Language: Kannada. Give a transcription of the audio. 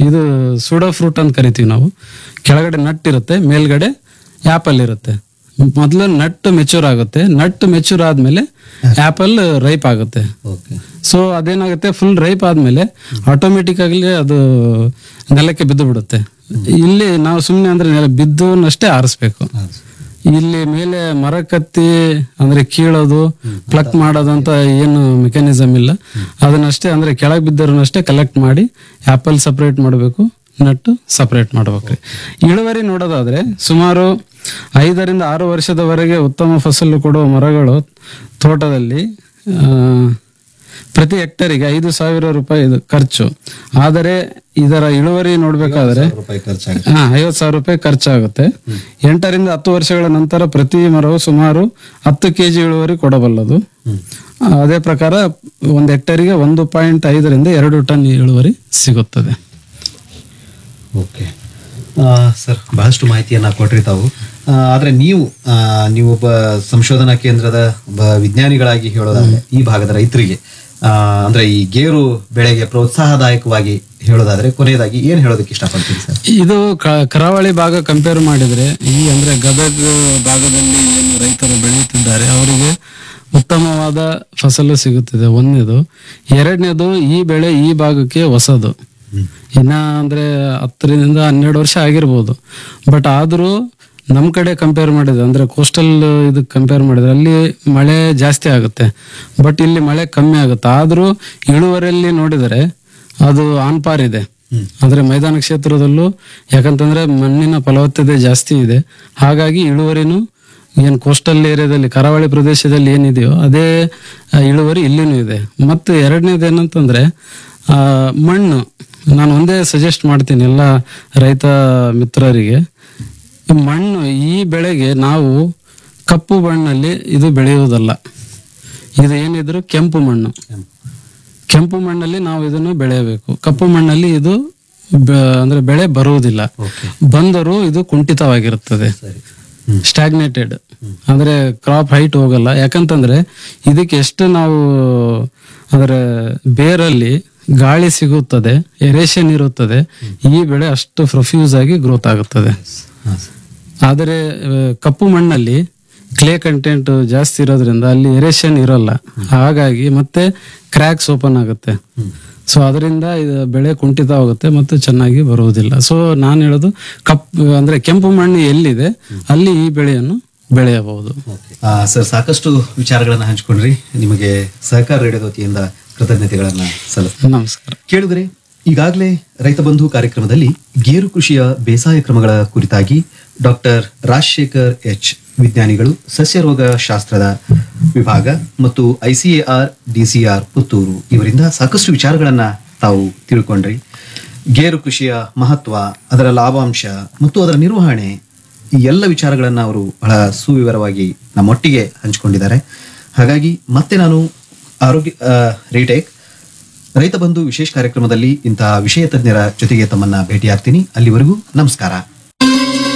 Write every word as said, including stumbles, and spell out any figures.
ಇದು ಸೂಡೋ ಫ್ರೂಟ್ ಅಂತ ಕರಿತೀವಿ ನಾವು. ಕೆಳಗಡೆ ನಟ್ ಇರುತ್ತೆ, ಮೇಲ್ಗಡೆ ಆಪಲ್ ಇರುತ್ತೆ. ಮೊದಲು ನಟ್ ಮೆಚೂರ್ ಆಗುತ್ತೆ, ನಟ್ ಮೆಚೂರ್ ಆದ್ಮೇಲೆ ಆಪಲ್ ರೈಪ್ ಆಗುತ್ತೆ. ಸೊ ಅದೇನಾಗುತ್ತೆ, ಫುಲ್ ರೈಪ್ ಆದ್ಮೇಲೆ ಆಟೋಮೆಟಿಕ್ ಆಗಲಿ ಅದು ನೆಲಕ್ಕೆ ಬಿದ್ದು ಬಿಡುತ್ತೆ. ಇಲ್ಲಿ ನಾವು ಸುಮ್ಮನೆ ಅಂದ್ರೆ ನೆಲ ಬಿದ್ದವನ್ನಷ್ಟೇ ಆರಿಸ್ಬೇಕು. ಇಲ್ಲಿ ಮೇಲೆ ಮರ ಕತ್ತಿ ಅಂದ್ರೆ ಕೀಳೋದು, ಪ್ಲಕ್ ಮಾಡೋದು ಅಂತ ಏನು ಮೆಕ್ಯಾನಿಸಮ್ ಇಲ್ಲ. ಅದನ್ನಷ್ಟೇ ಅಂದ್ರೆ ಕೆಳಗೆ ಬಿದ್ದರನ್ನಷ್ಟೇ ಕಲೆಕ್ಟ್ ಮಾಡಿ ಆಪಲ್ ಸಪರೇಟ್ ಮಾಡಬೇಕು, ನಟ್ಟು ಸಪರೇಟ್ ಮಾಡ್ಬೇಕ್ರಿ. ಇಳುವರಿ ನೋಡೋದಾದ್ರೆ ಸುಮಾರು ಐದರಿಂದ ಆರು ವರ್ಷದವರೆಗೆ ಉತ್ತಮ ಫಸಲು ಕೊಡುವ ಮರಗಳು ತೋಟದಲ್ಲಿ ಆ ಪ್ರತಿ ಹೆಕ್ಟರಿಗೆ ಐದು ಸಾವಿರ ರೂಪಾಯಿ ಇದು ಖರ್ಚು. ಆದರೆ ಇದರ ಇಳುವರಿ ನೋಡ್ಬೇಕಾದ್ರೆ ಹಾ ಐವತ್ತು ಸಾವಿರ ರೂಪಾಯಿ ಖರ್ಚಾಗುತ್ತೆ. ಎಂಟರಿಂದ ಹತ್ತು ವರ್ಷಗಳ ನಂತರ ಪ್ರತಿ ಮರವು ಸುಮಾರು ಹತ್ತು ಕೆಜಿ ಇಳುವರಿ ಕೊಡಬಲ್ಲದು. ಅದೇ ಪ್ರಕಾರ ಒಂದು ಹೆಕ್ಟರಿಗೆ ಒಂದು ಪಾಯಿಂಟ್ ಐದರಿಂದ ಎರಡು ಟನ್ ಇಳುವರಿ ಸಿಗುತ್ತದೆ. ಓಕೆ ಸರ್, ಬಹಳಷ್ಟು ಮಾಹಿತಿಯನ್ನ ಕೊಟ್ರಿ ತಾವು. ಆದ್ರೆ ನೀವು ನೀವು ಒಬ್ಬ ಸಂಶೋಧನಾ ಕೇಂದ್ರದ ಒಬ್ಬ ವಿಜ್ಞಾನಿಗಳಾಗಿ ಹೇಳೋದಾದ್ರೆ ಈ ಭಾಗದ ರೈತರಿಗೆ ಅಂದ್ರೆ ಈ ಗೇರು ಬೆಳೆಗೆ ಪ್ರೋತ್ಸಾಹದಾಯಕವಾಗಿ ಹೇಳೋದಾದ್ರೆ ಕೊನೆಯದಾಗಿ ಏನ್ ಹೇಳೋದಕ್ಕೆ ಇಷ್ಟಪಡ್ತೀರಿ ಸರ್? ಇದು ಕರಾವಳಿ ಭಾಗ ಕಂಪೇರ್ ಮಾಡಿದ್ರೆ ಈ ಅಂದ್ರೆ ಗದಗ ಭಾಗದಲ್ಲಿ ಏನು ರೈತರು ಬೆಳೆಯುತ್ತಿದ್ದಾರೆ ಅವರಿಗೆ ಉತ್ತಮವಾದ ಫಸಲು ಸಿಗುತ್ತಿದೆ, ಒಂದನೇದು. ಎರಡನೇದು, ಈ ಬೆಳೆ ಈ ಭಾಗಕ್ಕೆ ಹೊಸದು. ಇನ್ನ ಅಂದ್ರೆ ಹತ್ತರಿಂದ ಹನ್ನೆರಡು ವರ್ಷ ಆಗಿರ್ಬೋದು. ಬಟ್ ಆದ್ರೂ ನಮ್ ಕಡೆ ಕಂಪೇರ್ ಮಾಡಿದ್ರೆ ಅಂದ್ರೆ ಕೋಸ್ಟಲ್ ಇದಕ್ಕೆ ಕಂಪೇರ್ ಮಾಡಿದ್ರೆ ಅಲ್ಲಿ ಮಳೆ ಜಾಸ್ತಿ ಆಗುತ್ತೆ, ಬಟ್ ಇಲ್ಲಿ ಮಳೆ ಕಮ್ಮಿ ಆಗುತ್ತೆ. ಆದ್ರೂ ಇಳುವರಿಯಲ್ಲಿ ನೋಡಿದರೆ ಅದು ಆನ್ ಪಾರ್ ಇದೆ. ಅಂದ್ರೆ ಮೈದಾನ ಕ್ಷೇತ್ರದಲ್ಲೂ ಯಾಕಂತಂದ್ರೆ ಮಣ್ಣಿನ ಫಲವತ್ತತೆ ಜಾಸ್ತಿ ಇದೆ, ಹಾಗಾಗಿ ಇಳುವರಿನೂ ಏನ್ ಕೋಸ್ಟಲ್ ಏರಿಯಾದಲ್ಲಿ ಕರಾವಳಿ ಪ್ರದೇಶದಲ್ಲಿ ಏನಿದೆಯೋ ಅದೇ ಇಳುವರಿ ಇಲ್ಲಿನೂ ಇದೆ. ಮತ್ತು ಎರಡನೇದು ಏನಂತಂದ್ರೆ ಆ ಮಣ್ಣು ನಾನು ಒಂದೇ ಸಜೆಸ್ಟ್ ಮಾಡ್ತೀನಿ ಎಲ್ಲ ರೈತ ಮಿತ್ರರಿಗೆ. ಮಣ್ಣು ಈ ಬೆಳೆಗೆ ನಾವು ಕಪ್ಪು ಮಣ್ಣಲ್ಲಿ ಇದು ಬೆಳೆಯುವುದಲ್ಲ, ಇದು ಏನಿದ್ರು ಕೆಂಪು ಮಣ್ಣು. ಕೆಂಪು ಮಣ್ಣಲ್ಲಿ ನಾವು ಇದನ್ನು ಬೆಳೆಯಬೇಕು. ಕಪ್ಪು ಮಣ್ಣಲ್ಲಿ ಇದು ಅಂದ್ರೆ ಬೆಳೆ ಬರುವುದಿಲ್ಲ, ಬಂದರೂ ಇದು ಕುಂಠಿತವಾಗಿರುತ್ತದೆ, ಸ್ಟಾಗ್ನೇಟೆಡ್. ಅಂದ್ರೆ ಕ್ರಾಪ್ ಹೈಟ್ ಹೋಗಲ್ಲ. ಯಾಕಂತಂದ್ರೆ ಇದಕ್ಕೆ ಎಷ್ಟು ನಾವು ಅಂದ್ರೆ ಬೇರಲ್ಲಿ ಗಾಳಿ ಸಿಗುತ್ತದೆ, ಎರೇಷನ್ ಇರುತ್ತದೆ, ಈ ಬೆಳೆ ಅಷ್ಟು ಪ್ರೊಫ್ಯೂಸ್ ಆಗಿ ಗ್ರೋತ್ ಆಗುತ್ತದೆ. ಆದರೆ ಕಪ್ಪು ಮಣ್ಣಲ್ಲಿ ಕ್ಲೇ ಕಂಟೆಂಟ್ ಜಾಸ್ತಿ ಇರೋದ್ರಿಂದ ಅಲ್ಲಿ ಎರೇಷನ್ ಇರೋಲ್ಲ, ಹಾಗಾಗಿ ಮತ್ತೆ ಕ್ರ್ಯಾಕ್ಸ್ ಓಪನ್ ಆಗುತ್ತೆ. ಸೊ ಅದರಿಂದ ಇದು ಬೆಳೆ ಕುಂಠಿತವಾಗುತ್ತೆ ಮತ್ತು ಚೆನ್ನಾಗಿ ಬರುವುದಿಲ್ಲ. ಸೊ ನಾನು ಹೇಳೋದು ಕಪ್ಪು ಅಂದ್ರೆ ಕೆಂಪು ಮಣ್ಣು ಎಲ್ಲಿದೆ ಅಲ್ಲಿ ಈ ಬೆಳೆಯನ್ನು ಬೆಳೆಯಬಹುದು. ಸರ್, ಸಾಕಷ್ಟು ವಿಚಾರಗಳನ್ನ ಹಂಚ್ಕೊಂಡ್ರಿ. ನಿಮಗೆ ಸಹಕಾರ ರೇಡಿಯೋ ವತಿಯಿಂದ ಕೃತಜ್ಞತೆಗಳನ್ನ ಸಲ್ಲಿಸ್ತೀನಿ. ನಮಸ್ಕಾರ. ಕೇಳಿದರೆ ಈಗಾಗಲೇ ರೈತ ಬಂಧು ಕಾರ್ಯಕ್ರಮದಲ್ಲಿ ಗೇರು ಕೃಷಿಯ ಬೇಸಾಯ ಕ್ರಮಗಳ ಕುರಿತಾಗಿ ಡಾಕ್ಟರ್ ರಾಜಶೇಖರ್ ಎಚ್ ವಿಜ್ಞಾನಿಗಳು ಸಸ್ಯ ರೋಗ ಶಾಸ್ತ್ರದ ವಿಭಾಗ ಮತ್ತು ಐಸಿಎಆರ್ ಡಿಸಿಆರ್ ಪುತ್ತೂರು ಇವರಿಂದ ಸಾಕಷ್ಟು ವಿಚಾರಗಳನ್ನ ತಾವು ತಿಳ್ಕೊಂಡ್ರಿ. ಗೇರು ಕೃಷಿಯ ಮಹತ್ವ, ಅದರ ಲಾಭಾಂಶ ಮತ್ತು ಅದರ ನಿರ್ವಹಣೆ, ಈ ಎಲ್ಲ ವಿಚಾರಗಳನ್ನ ಅವರು ಬಹಳ ಸುವಿವರವಾಗಿ ನಮ್ಮೊಟ್ಟಿಗೆ ಹಂಚಿಕೊಂಡಿದ್ದಾರೆ. ಹಾಗಾಗಿ ಮತ್ತೆ ನಾನು ಆರೋಗ್ಯ ರಿಟೇಕ್ ರೈತ ಬಂಧು ವಿಶೇಷ ಕಾರ್ಯಕ್ರಮದಲ್ಲಿ ಇಂತಹ ವಿಷಯ ತಜ್ಞರ ಜೊತೆಗೆ ತಮ್ಮನ್ನ ಭೇಟಿಯಾಗ್ತೀನಿ. ಅಲ್ಲಿವರೆಗೂ ನಮಸ್ಕಾರ.